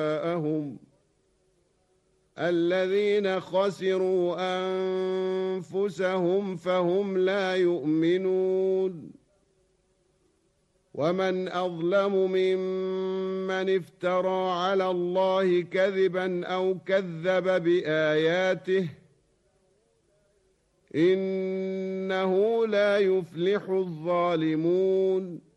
الذين خسروا أنفسهم فهم لا يؤمنون ومن أظلم ممن افترى على الله كذبا أو كذب بآياته إنه لا يفلح الظالمون